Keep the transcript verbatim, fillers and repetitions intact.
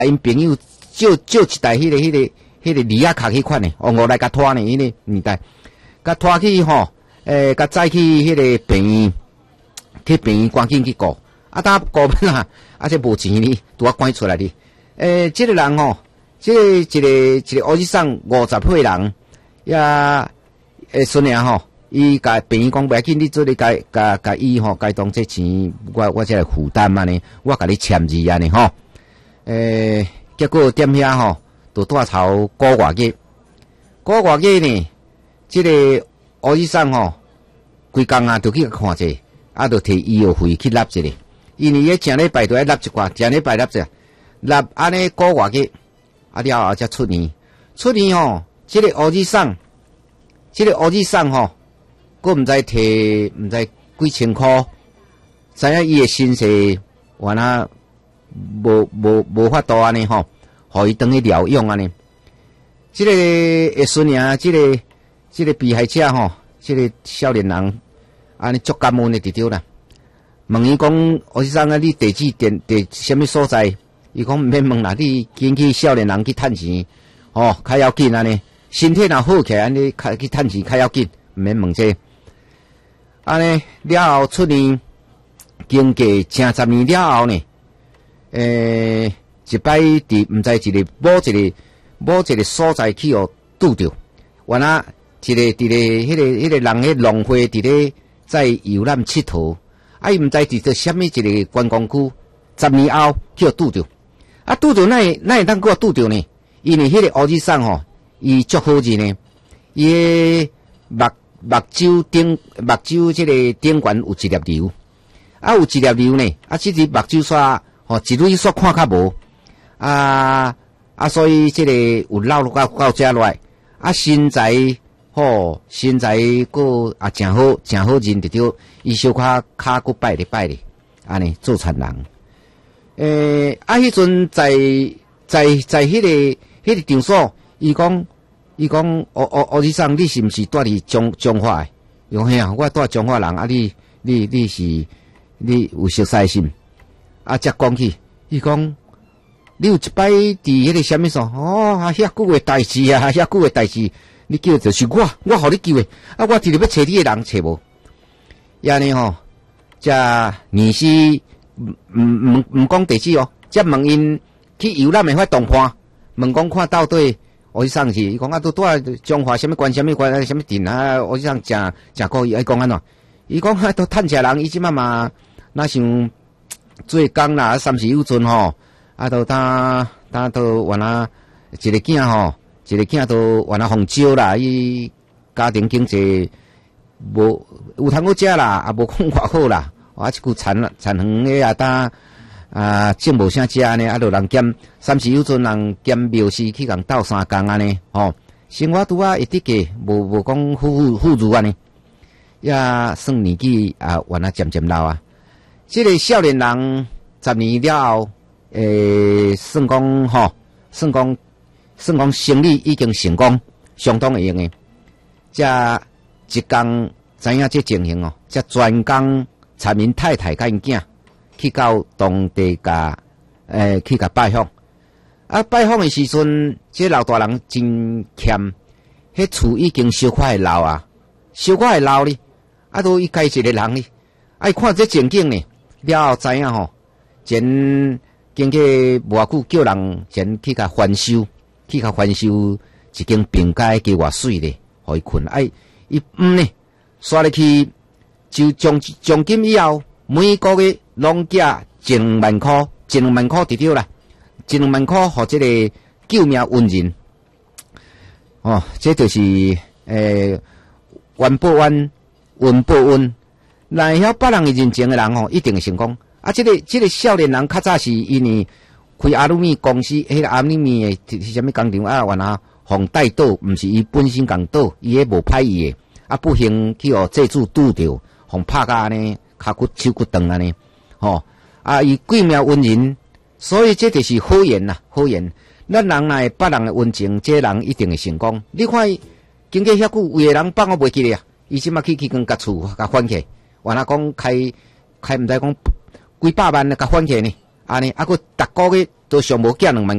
因朋友借借一台迄、那个迄、那个迄、那个里亚卡迄款呢，往我来甲拖呢，迄个年代，甲拖去吼，诶，甲载去迄个病院，去病院赶紧去顾，啊，当顾本啊，啊，这无钱哩，拄啊赶出来哩，诶，这个人吼，这个一个一个乌日省五十岁人，呀，诶，孙娘吼。伊甲病院讲袂要紧，你做你甲甲甲伊吼，该当这钱，我我才来负担嘛呢，我甲你签字安尼吼。诶，结果踮遐吼，就带头古外日，古外日呢，即、这个乌日省吼，规工啊，就去看者，啊，就摕医药费去纳一个，因为伊正礼拜都要纳一寡，正礼拜纳者，纳安尼古外日，啊了后才出年，出年吼，即、这个乌日省，即、这个乌日省吼。佫毋知摕毋知几千箍，知影伊诶身世，原来无无无法度安尼吼，互伊当去疗养安尼。即、這個诶孙啊，即、這個即、這個被害者吼，即、這個少年人安尼足感恩诶伫着啦。问伊讲，我是讲啊，你地址电地什么所在？伊讲毋免问啦，你紧去少年人去趁钱，吼，较要紧安尼。身体若好起来，安尼去趁钱较要紧，毋免问这個。安尼了后出年，经过正十年了后呢，诶、欸，一摆伫毋知一个某一个某一个所在去互拄着，原来一个伫咧迄个迄、那个人迄浪费伫咧在游览佚佗，啊伊毋知伫在虾米一个观光区，十年后去互拄着，啊拄着哪会哪会当去互拄着呢？因为迄个乌日省吼，伊足好人呢，伊诶目。目睭顶目睭即个顶悬有一粒瘤，啊有一粒瘤呢，啊即个目睭煞吼一蕊煞看较无，啊啊所以即个有老到到遮来，啊身材吼身材佫啊诚好诚好认得着，伊小可骹佫摆咧摆咧，安尼做田人。诶、欸、啊迄阵在在在迄、那个迄、那个场所，伊讲。伊讲，哦哦哦，你上你是毋是住伫中中华的？伊讲嘿啊，我住中华人啊，你你你是你有熟悉心啊？才讲起，伊讲你有一摆伫迄个啥物所？哦，啊遐久诶代志啊，遐久诶代志，你叫就是我，我互你叫诶，啊，我直直要找你诶人找无，安尼吼，才年时毋毋毋讲地址哦，才问因去游览诶发动判，问讲看到底。我去上去，伊讲啊，都住中华什么关什么关什么镇啊？我去上诚诚故意，伊讲安怎？伊讲啊，都趁食人，伊即马嘛，若想做工啦，三十有阵吼，啊，都当当都原来一个囝吼，一个囝都原来互招啦，伊家庭经济无有通好食啦，也无讲偌好啦，啊，一句残残远诶啊，当。啊，种无啥食呢，啊，就人兼三十有阵人兼庙事去共斗三工安尼，吼，生活拄啊会得过，无无讲富富裕安尼，也算年纪啊，原来渐渐老啊。即、这个少年人十年了后，诶、欸，算讲吼，算讲算讲生理已经成功，相当会用诶。才一工知影这情形哦，才专工参因太太甲因囝。去到当地甲诶、欸、去甲拜访，啊拜访诶时阵，这老大人真欠，迄厝已经小可会老啊，小可会老哩，啊都伊家一个人哩，啊伊看这情景呢，了后知影吼，前经过无偌久叫人前去甲翻修，去甲翻修一间平街加偌水咧，互伊困，哎伊毋呢，刷入去就将奖金以后，每个月。拢寄一两万块，一两万块就对啦，一两万块互这个救命恩人。哦，这就是诶，冤报冤，恩报恩。若晓别人认情的人吼，一定会成功。啊，这个这个少年人较早是因为开阿鲁米公司，迄个阿鲁米诶是啥物工厂啊？原来互带倒，毋是伊本身共倒，伊迄无歹意诶，啊不幸去互债主拄着，互拍甲安尼，骹骨手骨断安尼。吼、哦、啊！伊贵命恩人，所以这就是好缘呐，好缘。咱人若会别人的恩情，这人一定会成功。你看，经过遐久，有个人放我袂记咧啊，伊即马去去跟甲厝甲翻起，原来讲开开毋知讲几百万甲翻起呢。 安尼，啊，佫逐个月都上无寄两万